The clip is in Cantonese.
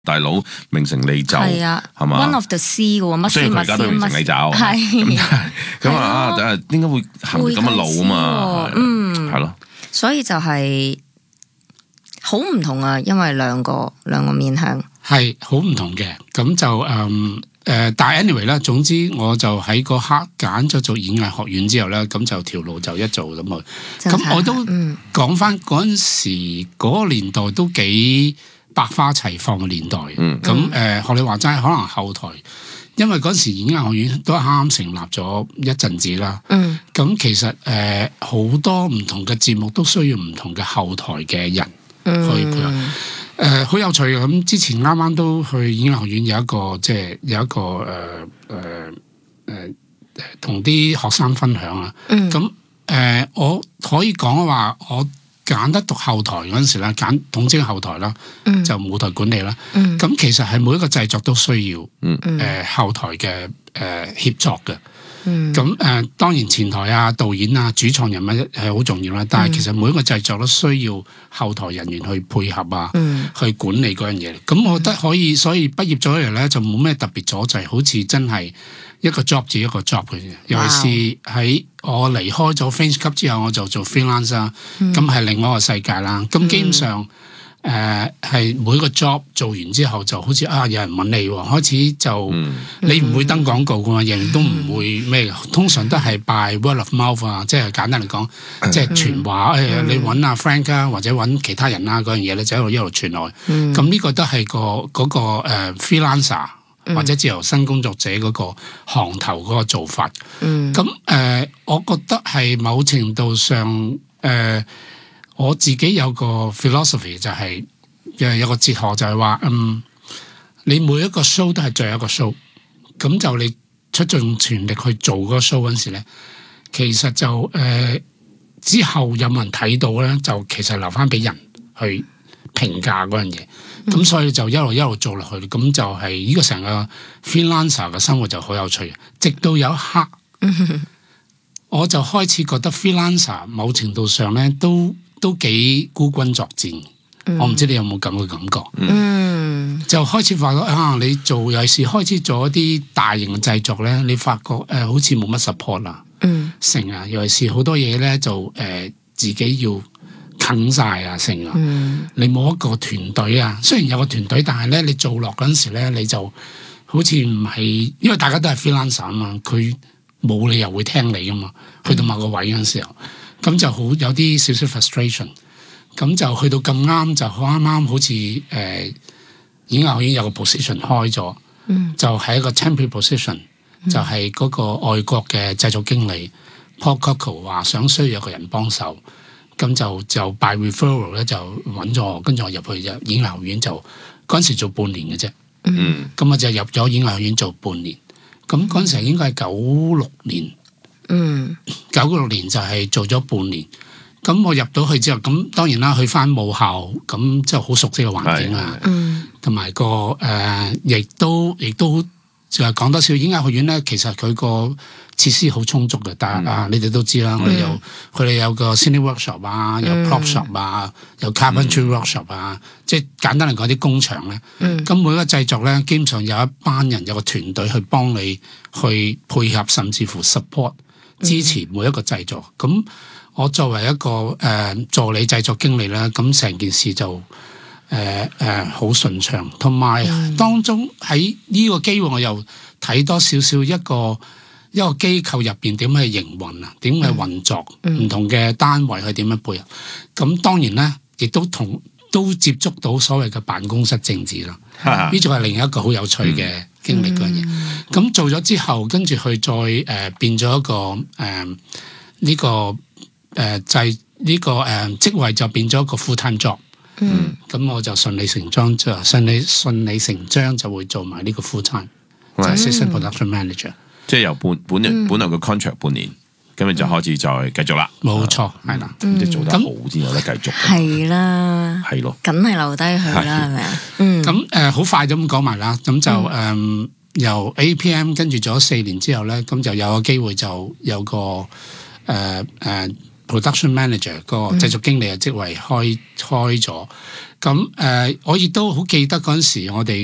大佬名成利就係啊， 係嘛 ？One of the C 嘅喎，乜雖然佢而家都名成利就係咁啊，點解會行咁嘅路啊嘛？係咯， 所以就係好唔同啊，因為兩個面向係好唔同嘅，咁就但係 anyway 啦，總之我就喺嗰刻揀咗做演藝學院之後咧，咁就條路就一做咁啊。咁我都講翻嗰陣時嗰個年代都幾百花齊放嘅年代。咁學你話齋，可能後台，因為嗰陣時演藝學院都啱啱成立咗一陣子啦。咁其實好多唔同嘅節目都需要唔同嘅後台嘅人去配合。好有趣嘅，咁之前啱啱都去演藝學院有一個即係有一個同啲學生分享啊。咁我可以講話，我揀得讀後台嗰陣時咧，揀統稱後台啦，就舞台管理啦。咁其實係每一個製作都需要後台嘅協作嘅。咁當然前台啊、導演啊、主創人物係好重要啦，但係其實每一個製作都需要後台人員去配合啊，去管理嗰樣嘢。咁我覺得可以，所以畢業咗嚟咧就冇咩特別阻滯，好似真係一個 job 至一個 job 嘅。尤其是喺我離開咗 Fringe Club 之後，我就做 freelance 啦，咁係另外一個世界啦。咁基本上係每個 job 做完之後就好似有人揾你喎，開始就你唔會登廣告㗎嘛，人都唔會咩嘅，通常都係 by word of mouth 啊，即係簡單嚟講，即係傳話。你揾阿 Frank 啊，或者揾其他人啊嗰樣嘢咧，就一路傳落去。咁呢個都係嗰個freelancer 或者自由身工作者嗰個行頭嗰個做法。咁我覺得係某程度上我自己有個 philosophy 就係有個哲學就係話，你每一個 show 都係最後一個 show， 咁就你出盡全力去做嗰個 show 嗰陣時咧，其實就之後有冇人睇到咧，就其實留翻俾人去評價嗰樣嘢。咁所以就一路做落去，咁就係呢個成個 freelancer 嘅生活就好有趣。直到有一刻，我就開始覺得 freelancer 某程度上咧都幾孤軍作戰。我唔知你有冇咁嘅感覺。就開始發覺你做尤其是開始做一啲大型嘅製作咧，你發覺好似冇乜 support 啦。成啊，尤其是好多嘢咧就自己要啃晒啊，成啊。你冇一個團隊啊，雖然有個團隊，但係咧你做落嗰陣時咧，你就好似唔係，因為大家都係 freelancer 啊嘛，佢冇理由會聽你噶嘛。去到某個位嗰陣時候，咁就好有啲少少 frustration。咁就去到咁啱，就啱啱好似演藝學院有個 position 開咗，就係一個 temporary position，就係嗰個外國嘅製作經理 Paul Coco 話想需要有個人幫手，咁就 by referral 咧就揾咗我，跟住我入去演藝學院就嗰陣時做半年嘅啫。咁我就入咗演藝學院做半年，咁嗰陣時應該係96年，96年就係做咗半年。咁我入到去之後，咁當然啦，去翻母校，咁即係好熟悉嘅環境啊，同埋個亦都就係講多少演藝學院咧，其實佢個設施好充足嘅，但係你哋都知啦，佢哋有個 cine workshop 啊，有 prop shop 啊，有 carpentry workshop 啊，即係簡單嚟講啲工場咧。咁每個製作咧，基本上有一班人有個團隊去幫你去配合，甚至乎 support 支持每一個製作。咁我作為一個助理製作經理咧，咁成件事就好順暢，同埋當中喺呢個機會我又睇多少少一個機構入邊點去營運啊，點去運作，唔同嘅單位去點樣配合。咁當然咧，亦都接觸到所謂嘅辦公室政治啦。呢種係另一個好有趣嘅經歷嗰樣嘢。咁做咗之後，跟住去再變咗一個呢個職位就變咗一個 full time job。咁我就順理成章就會做埋呢個 full time，就 assistant production manager。 即係由本來個 contract 半年，咁你就開始再繼續啦。 冇錯，係啦， 即係做得好先有得繼續。 係啦， 係咯， 梗係留低佢啦，係咪啊？ 咁好快咁講埋啦，咁就由 APM 跟住做咗4年之後咧，咁就有個機會就有個 production manager 個製作經理嘅職位開咗。咁我亦都好記得嗰陣時，我哋